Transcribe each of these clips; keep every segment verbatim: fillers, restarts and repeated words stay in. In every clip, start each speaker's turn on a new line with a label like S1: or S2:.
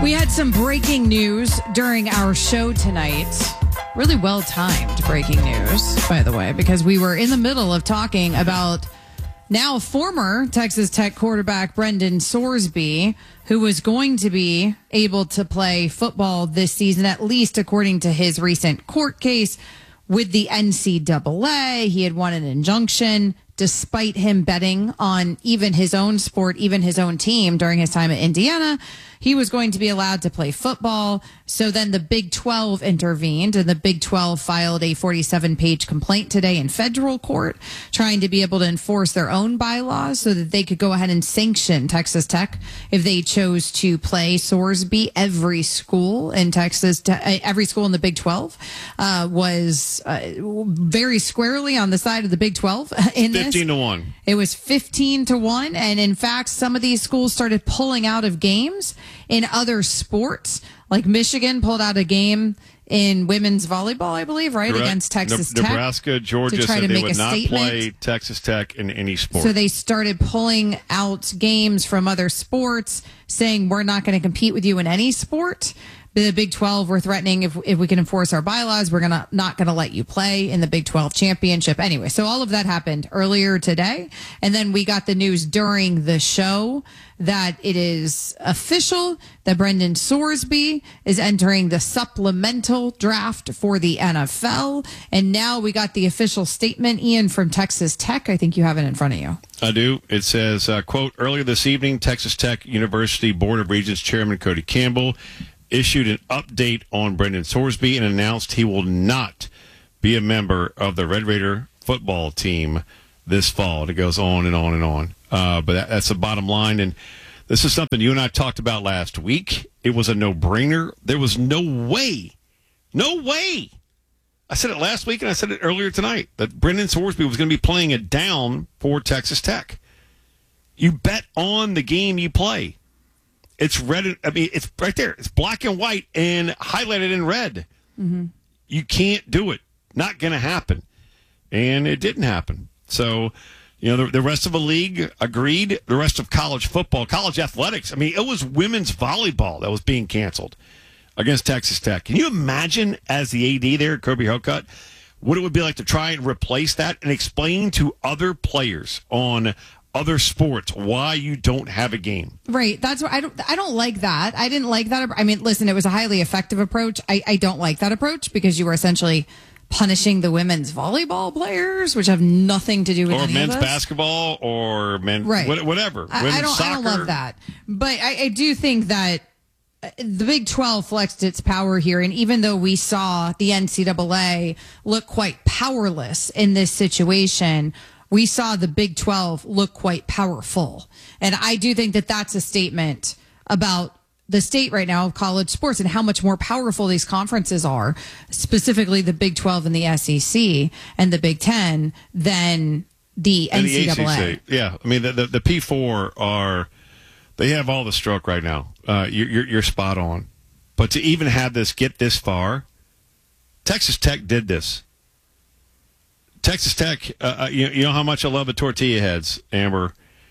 S1: We had some breaking news during our show tonight. Really well timed breaking news, by the way, because we were in the middle of talking about now former Texas Tech quarterback Brendan Sorsby, who was going to be able to play football this season, at least according to his recent court case with the N C double A. He had won an injunction despite him betting on even his own sport, even his own team during his time at Indiana. He was going to be allowed to play football. So then the Big twelve intervened, and the Big twelve filed a forty-seven page complaint today in federal court, trying to be able to enforce their own bylaws so that they could go ahead and sanction Texas Tech if they chose to play Sorsby. Every school in Texas, every school in the Big twelve uh, was uh, very squarely on the side of the Big twelve in this.
S2: fifteen to one.
S1: It was fifteen to one. And in fact, some of these schools started pulling out of games in other sports. Like Michigan pulled out a game in women's volleyball, I believe, right?
S2: Correct.
S1: Against Texas
S2: ne-
S1: Tech.
S2: Nebraska, Georgia
S1: try
S2: said
S1: to
S2: they
S1: make
S2: would
S1: a
S2: not
S1: statement.
S2: play Texas Tech in any sport.
S1: So they started pulling out games from other sports, saying we're not going to compete with you in any sport. The Big twelve, we're threatening if if we can enforce our bylaws, we're gonna not going to let you play in the Big twelve championship. Anyway, so all of that happened earlier today. And then we got the news during the show that it is official that Brendan Sorsby is entering the supplemental draft for the N F L. And now we got the official statement, Ian, from Texas Tech. I think you have it in front of you.
S2: I do. It says, uh, quote, earlier this evening, Texas Tech University Board of Regents Chairman Cody Campbell issued an update on Brendan Sorsby and announced he will not be a member of the Red Raider football team this fall. And it goes on and on and on. Uh, but that, that's the bottom line. And this is something you and I talked about last week. It was a no-brainer. There was no way, no way. I said it last week and I said it earlier tonight that Brendan Sorsby was going to be playing it down for Texas Tech. You bet on the game you play. It's red. I mean, it's right there. It's black and white and highlighted in red. Mm-hmm. You can't do it. Not going to happen. And it didn't happen. So, you know, the, the rest of the league agreed. The rest of college football, college athletics. I mean, it was women's volleyball that was being canceled against Texas Tech. Can you imagine, as the A D there, Kirby Hocutt, what it would be like to try and replace that and explain to other players on other sports why you don't have a game?
S1: Right. That's what I don't I don't like that. I didn't like that. I mean, listen, it was a highly effective approach. I, I don't like that approach because you were essentially punishing the women's volleyball players, which have nothing to do with
S2: or
S1: any
S2: men's
S1: of this.
S2: basketball or men
S1: right.
S2: whatever.
S1: I, I don't
S2: soccer.
S1: I don't love that. But I, I do think that the Big twelve flexed its power here, and even though we saw the N C double A look quite powerless in this situation, we saw the Big twelve look quite powerful. And I do think that that's a statement about the state right now of college sports and how much more powerful these conferences are, specifically the Big twelve and the S E C and the Big ten, than the
S2: and
S1: N C double A.
S2: The A C C. Yeah, I mean, the, the, the P four are, they have all the stroke right now. Uh, you're, you're, you're spot on. But to even have this get this far, Texas Tech did this. Texas Tech, uh, you, you know how much I love the tortilla heads, Amber.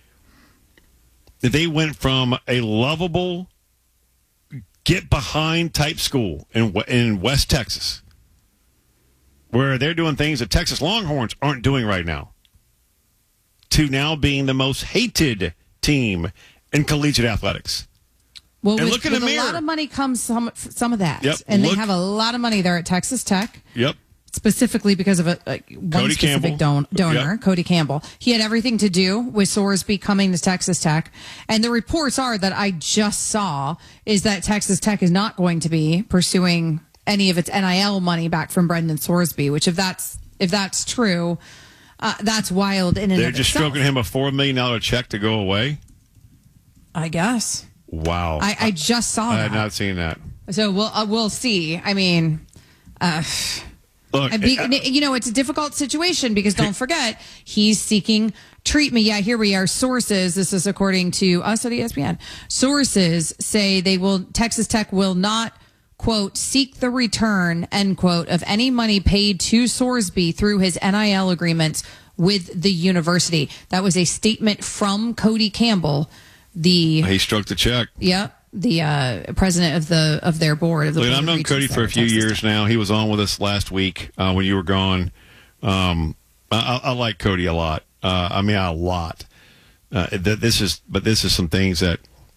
S2: They went from a lovable, get-behind type school in in West Texas, where they're doing things that Texas Longhorns aren't doing right now, to now being the most hated team in collegiate athletics.
S1: Well,
S2: and
S1: with,
S2: look in
S1: with
S2: the
S1: a
S2: mirror.
S1: lot of money comes some some of that.
S2: Yep.
S1: And
S2: Look,
S1: they have a lot of money there at Texas Tech.
S2: Yep.
S1: Specifically because of a, a one
S2: Cody
S1: specific
S2: Campbell.
S1: don- donor,
S2: Yep.
S1: Cody Campbell. He had everything to do with Sorsby coming to Texas Tech. And the reports are that I just saw is that Texas Tech is not going to be pursuing any of its N I L money back from Brendan Sorsby, which if that's if that's true, uh, that's wild in and
S2: They're
S1: of
S2: just
S1: itself.
S2: stroking him a four million dollars check to go away?
S1: I guess.
S2: Wow.
S1: I, I just saw
S2: I
S1: that.
S2: had not seen that.
S1: So we'll uh, we'll see. I mean, uh,
S2: Look,
S1: be,
S2: uh,
S1: you know, it's a difficult situation because don't forget he's seeking treatment. Yeah, here we are. Sources. This is according to us at E S P N. Sources say they will. Texas Tech will not, quote, seek the return, end quote, of any money paid to Sorsby through his N I L agreements with the university. That was a statement from Cody Campbell. The
S2: he stroked the check.
S1: Yep. the uh, president of the of their board. Of the
S2: Look,
S1: board
S2: I've
S1: of
S2: known
S1: Regents
S2: Cody
S1: there
S2: for a
S1: at
S2: few
S1: Texas
S2: years
S1: Tech.
S2: now. He was on with us last week uh, when you were gone. Um, I, I like Cody a lot. Uh, I mean, a lot. Uh, th- this is, but this is some things that.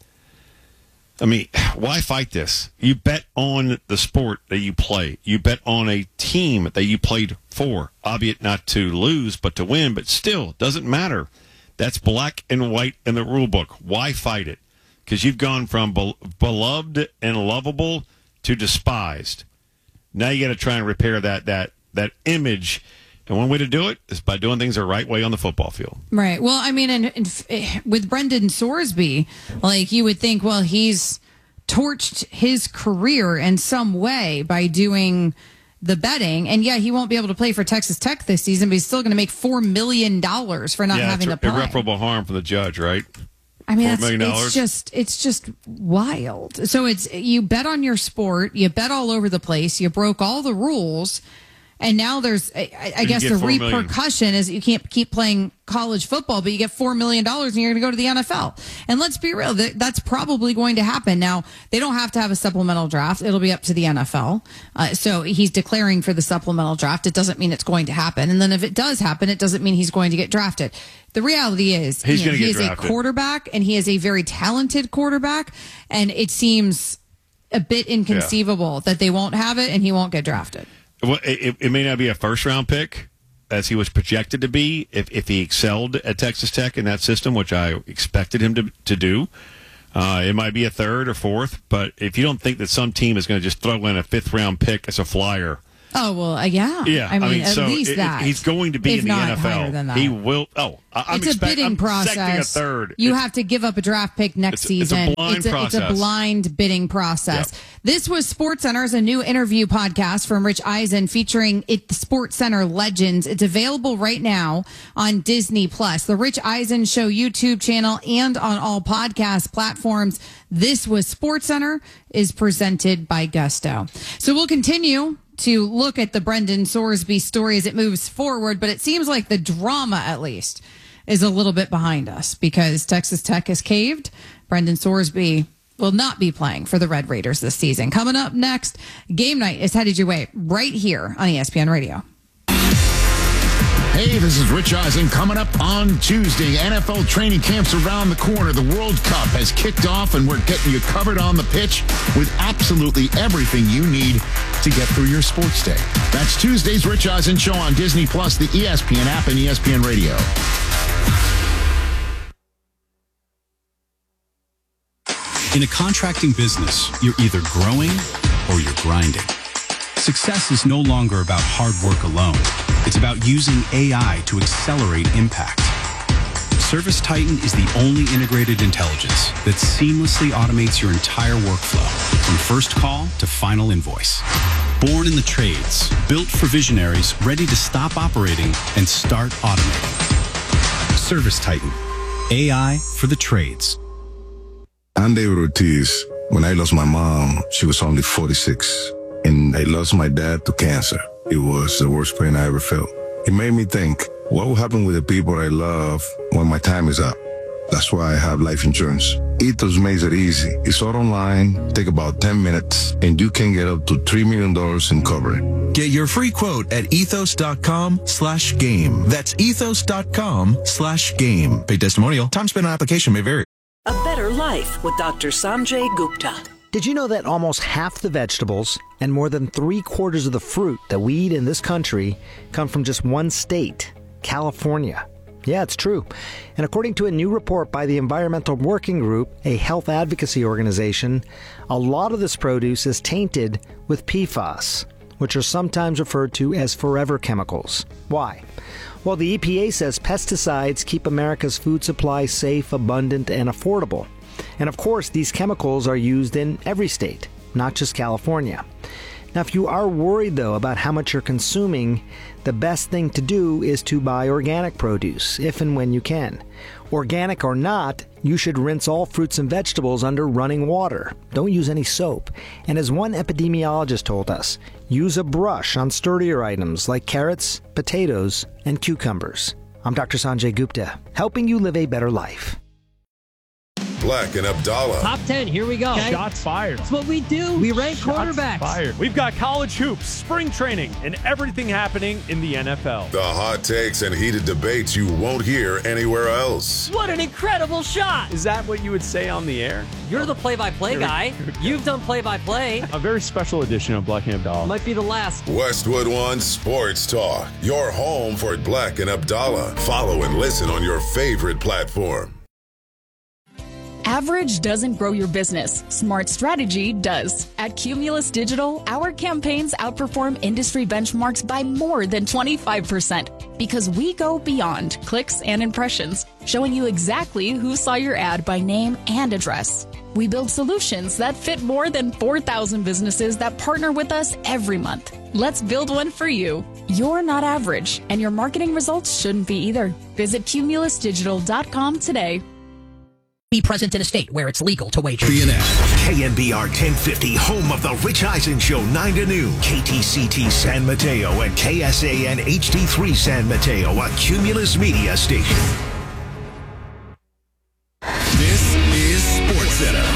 S2: I mean, why fight this? You bet on the sport that you play. You bet on a team that you played for, albeit not to lose, but to win. But still, doesn't matter. That's black and white in the rule book. Why fight it? Because you've gone from be- beloved and lovable to despised. Now you got to try and repair that that that image. And one way to do it is by doing things the right way on the football field.
S1: Right. Well, I mean, and, and with Brendan Sorsby, like you would think, well, he's torched his career in some way by doing the betting. And yeah, he won't be able to play for Texas Tech this season, but he's still going to make four million dollars for not
S2: yeah,
S1: having
S2: it's
S1: to play.
S2: Irreparable harm from the judge, right?
S1: I mean,
S2: four
S1: that's,
S2: million dollars?
S1: it's just it's just wild. So it's you bet on your sport, you bet all over the place, you broke all the rules. And now there's, I, I guess, the repercussion is you can't keep playing college football, but you get four million dollars and you're going to go to the N F L. And let's be real, that, that's probably going to happen. Now, they don't have to have a supplemental draft. It'll be up to the N F L. Uh, so he's declaring for the supplemental draft. It doesn't mean it's going to happen. And then if it does happen, it doesn't mean he's going to get drafted. The reality is,
S2: he's
S1: you know,
S2: going to
S1: he
S2: get
S1: is
S2: drafted.
S1: a quarterback, and he is a very talented quarterback. And it seems a bit inconceivable yeah. that they won't have it and he won't get drafted.
S2: Well, it, it may not be a first-round pick, as he was projected to be, if, if he excelled at Texas Tech in that system, which I expected him to, to do. Uh, it might be a third or fourth, but if you don't think that some team is going to just throw in a fifth-round pick as a flyer.
S1: Oh, well, uh, yeah.
S2: Yeah,
S1: I mean,
S2: I mean
S1: at
S2: so
S1: least
S2: it,
S1: that.
S2: He's going to be
S1: if
S2: in the
S1: not
S2: N F L.
S1: higher than that.
S2: He will. Oh, I'm
S1: it's
S2: expect,
S1: a bidding
S2: I'm
S1: process.
S2: expecting a third.
S1: You
S2: it's,
S1: have to give up a draft pick next
S2: it's,
S1: season.
S2: It's a blind
S1: it's a,
S2: process.
S1: It's a blind bidding process.
S2: Yep.
S1: This was SportsCenter's a new interview podcast from Rich Eisen featuring it, the SportsCenter legends. It's available right now on Disney Plus, the Rich Eisen Show YouTube channel, and on all podcast platforms. This was SportsCenter is presented by Gusto. So we'll continue to look at the Brendan Sorsby story as it moves forward, but it seems like the drama, at least, is a little bit behind us because Texas Tech has caved. Brendan Sorsby will not be playing for the Red Raiders this season. Coming up next, game night is headed your way right here on E S P N Radio.
S3: Hey, this is Rich Eisen. Coming up on Tuesday, N F L training camps around the corner. The World Cup has kicked off, and we're getting you covered on the pitch with absolutely everything you need to get through your sports day. That's Tuesday's Rich Eisen Show on Disney Plus, the E S P N app, and E S P N Radio.
S4: In a contracting business, you're either growing or you're grinding. Success is no longer about hard work alone. It's about using A I to accelerate impact. ServiceTitan is the only integrated intelligence that seamlessly automates your entire workflow, from first call to final invoice. Born in the trades, built for visionaries ready to stop operating and start automating. ServiceTitan, A I for the trades.
S5: I'm David Ortiz. When I lost my mom, she was only forty-six. And I lost my dad to cancer. It was the worst pain I ever felt. It made me think, what will happen with the people I love when my time is up? That's why I have life insurance. Ethos makes it easy. It's all online, take about ten minutes, and you can get up to three million dollars in coverage.
S6: Get your free quote at ethos.com slash game. That's ethos.com slash game. Paid testimonial. Time spent on application may vary.
S7: A Better Life with Doctor Sanjay Gupta.
S8: Did you know that almost half the vegetables and more than three quarters of the fruit that we eat in this country come from just one state, California? Yeah, it's true. And according to a new report by the Environmental Working Group, a health advocacy organization, a lot of this produce is tainted with P FAS, which are sometimes referred to as forever chemicals. Why? Well, the E P A says pesticides keep America's food supply safe, abundant, and affordable. And of course, these chemicals are used in every state, not just California. Now, if you are worried, though, about how much you're consuming, the best thing to do is to buy organic produce, if and when you can. Organic or not, you should rinse all fruits and vegetables under running water. Don't use any soap. And as one epidemiologist told us, use a brush on sturdier items like carrots, potatoes, and cucumbers. I'm Doctor Sanjay Gupta, helping you live a better life.
S9: Black and Abdallah.
S10: Top ten, here we go.
S11: Okay. Shots fired.
S10: That's what we do. We rank
S11: Shots
S10: quarterbacks.
S11: Fired. We've got college hoops, spring training, and everything happening in the N F L.
S9: The hot takes and heated debates you won't hear anywhere else.
S10: What an incredible shot.
S11: Is that what you would say on the air?
S10: You're the play-by-play guy. You've done play-by-play.
S11: A very special edition of Black and Abdallah.
S10: Might be the last.
S9: Westwood One Sports Talk. Your home for Black and Abdallah. Follow and listen on your favorite platform.
S12: Average doesn't grow your business. Smart strategy does. At Cumulus Digital, our campaigns outperform industry benchmarks by more than twenty-five percent because we go beyond clicks and impressions, showing you exactly who saw your ad by name and address. We build solutions that fit more than four thousand businesses that partner with us every month. Let's build one for you. You're not average, and your marketing results shouldn't be either. Visit cumulus digital dot com today.
S13: Be present in a state where it's legal to wager.
S14: B N S. K N B R ten fifty, home of the Rich Eisen Show, nine to noon. K T C T San Mateo and K S A N H D three San Mateo, a Cumulus Media station.
S15: This is SportsCenter.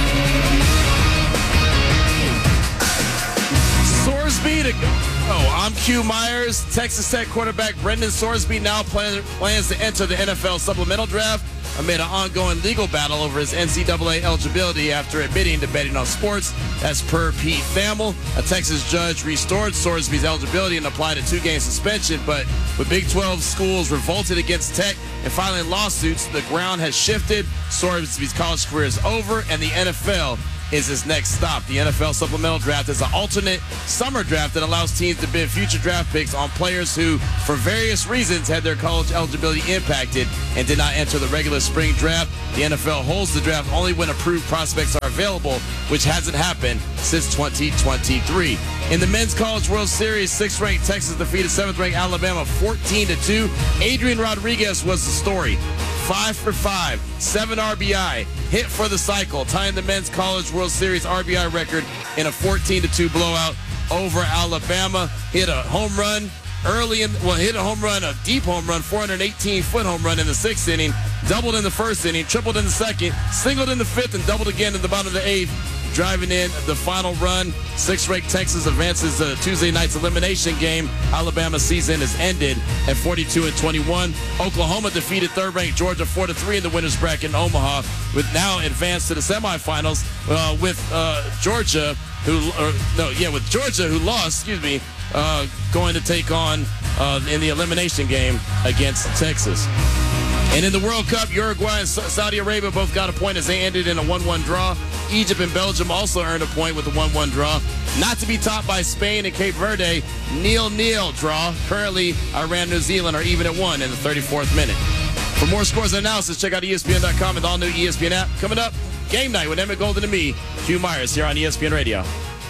S16: Sorsby to go. Oh, I'm Q Myers. Texas Tech quarterback Brendan Sorsby now plan, plans to enter the N F L supplemental draft amid an ongoing legal battle over his N C double A eligibility after admitting to betting on sports. That's per Pete Thamel. A Texas judge restored Sorsby's eligibility and applied a two-game suspension, but with Big twelve schools revolted against Tech and filing lawsuits, the ground has shifted. Sorsby's college career is over, and the N F L is his next stop. The N F L supplemental draft is an alternate summer draft that allows teams to bid future draft picks on players who, for various reasons, had their college eligibility impacted and did not enter the regular spring draft. The N F L holds the draft only when approved prospects are available, which hasn't happened since twenty twenty-three. In the Men's College World Series, sixth-ranked Texas defeated seventh-ranked Alabama fourteen to two. Adrian Rodriguez was the story. Five for five, seven R B I, hit for the cycle, tying the Men's College World Series R B I record in a fourteen to two blowout over Alabama. Hit a home run early in, well, hit a home run, a deep home run, four hundred eighteen foot home run in the sixth inning, doubled in the first inning, tripled in the second, singled in the fifth, and doubled again in the bottom of the eighth. Driving in the final run, sixth-ranked Texas advances the Tuesday night's elimination game. Alabama's season is ended at forty-two and twenty-one. Oklahoma defeated third-ranked Georgia four to three in the winners bracket in Omaha, with now advanced to the semifinals uh, with uh, Georgia, who or, no, yeah, with Georgia who lost, excuse me, uh, going to take on uh, in the elimination game against Texas. And in the World Cup, Uruguay and Saudi Arabia both got a point as they ended in a one one draw. Egypt and Belgium also earned a point with a one one draw. Not to be topped by Spain and Cape Verde, nil-nil draw. Currently, Iran and New Zealand are even at one in the thirty-fourth minute. For more scores and analysis, check out E S P N dot com and the all-new E S P N app. Coming up, Game Night with Emmett Golden and me, Q Myers, here on E S P N Radio.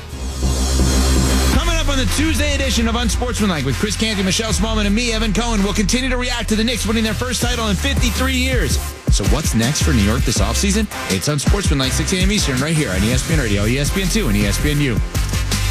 S17: Coming up on the Tuesday edition of Unsportsmanlike with Chris Canty, Michelle Smallman, and me, Evan Cohen, we'll continue to react to the Knicks winning their first title in fifty-three years. So what's next for New York this offseason? It's Unsportsmanlike, six a.m. Eastern, right here on E S P N Radio, E S P N two, and E S P N U.